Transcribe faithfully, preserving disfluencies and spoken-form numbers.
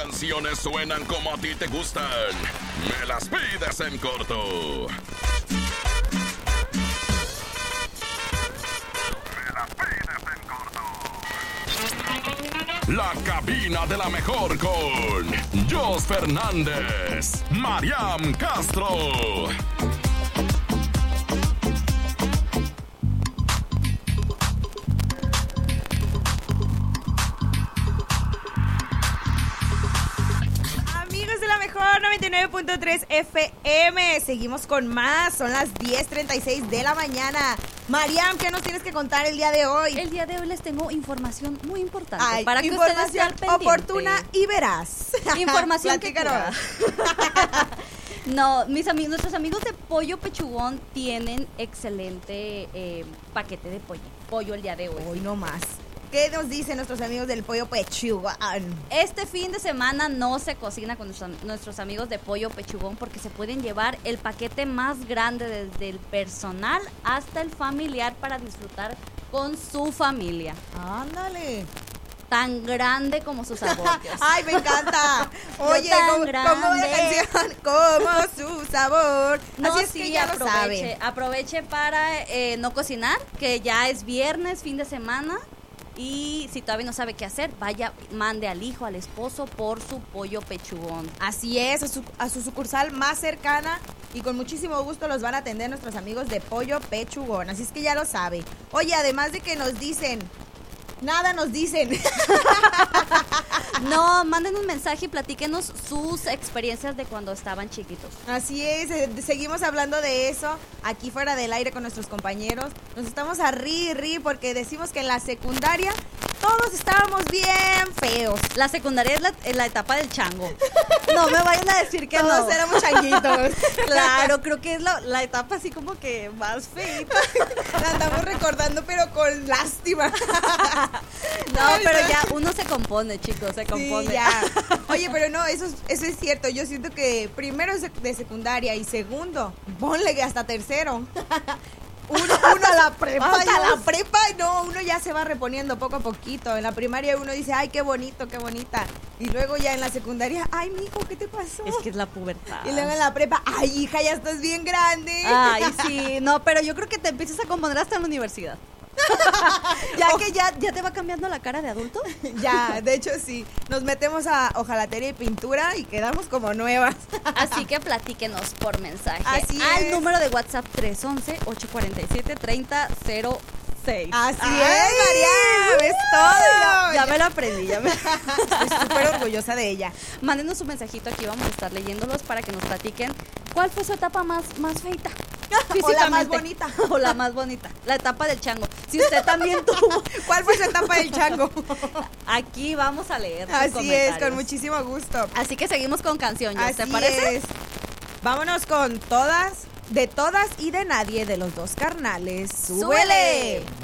canciones suenan como a ti te gustan. Me las pides en corto. Me las pides en corto. La cabina de la mejor con Jos Fernández, Mariam Castro. noventa y nueve punto tres F M. Seguimos con más. Son las diez treinta y seis de la mañana. Mariam, ¿qué nos tienes que contar el día de hoy? El día de hoy les tengo información muy importante. Ay, para que información ustedes estén pendientes. Oportuna y veraz. Información que cura. No, mis amigos, nuestros amigos de Pollo Pechugón tienen excelente eh, paquete de pollo. Pollo el día de hoy. Hoy no más. ¿Qué nos dicen nuestros amigos del Pollo Pechugón? Este fin de semana no se cocina con nuestros, nuestros amigos de Pollo Pechugón porque se pueden llevar el paquete más grande desde el personal hasta el familiar para disfrutar con su familia. Ándale. Tan grande como sus abortios. Ay, me encanta. Oye, ¿cómo, ¿cómo va la canción? Como su sabor. No, Así es sí, que ya aproveche, lo sabe. Aproveche para eh, no cocinar, que ya es viernes, fin de semana. Y si todavía no sabe qué hacer, vaya, mande al hijo, al esposo por su Pollo Pechugón. Así es, a su, a su sucursal más cercana y con muchísimo gusto los van a atender nuestros amigos de Pollo Pechugón. Así es que ya lo sabe. Oye, además de que nos dicen, nada nos dicen. No, manden un mensaje y platíquenos sus experiencias de cuando estaban chiquitos. Así es, eh, seguimos hablando de eso aquí fuera del aire con nuestros compañeros. Nos estamos a rir, rir porque decimos que en la secundaria todos estábamos bien feos. La secundaria es la, es la etapa del chango. No me vayan a decir que todos no. éramos changuitos. Claro, creo que es la, la etapa así como que más feita. La andamos recordando pero con lástima. No, Ay, pero no. ya uno se compone, chicos, se compone. Sí, ya. Oye, pero no, eso es, eso es cierto. Yo siento que primero es de secundaria y segundo, ponle que hasta tercero. Uno, uno a la prepa. Hasta Dios. la prepa, no, uno ya se va reponiendo poco a poquito. En la primaria uno dice, ay, qué bonito, qué bonita. Y luego ya en la secundaria, ay, mijo, ¿qué te pasó? Es que es la pubertad. Y luego en la prepa, ay, hija, ya estás bien grande. Ay, sí, no, pero yo creo que te empiezas a componer hasta en la universidad. Ya que ya, ya te va cambiando la cara de adulto. Ya, de hecho sí. Nos metemos a hojalatería y pintura y quedamos como nuevas. Así que platíquenos por mensaje. Así al es. número de WhatsApp tres once, ocho cuatro siete, tres cero cero seis. Así Ay, es, María, es todo. Ya, ya me lo aprendí, ya me... Estoy súper orgullosa de ella. Mándenos un mensajito aquí, vamos a estar leyéndolos para que nos platiquen cuál fue su etapa más, más feita. O la más bonita. O la más bonita. La etapa del chango. Si usted también tuvo. ¿Cuál fue su etapa del chango? Aquí vamos a leer sus Así es, comentarios. con muchísimo gusto. Así que seguimos con canción, ¿ya? Así ¿Te parece? es. Vámonos con todas, de todas y de nadie de los dos carnales. ¡Súbele! ¡Súbele!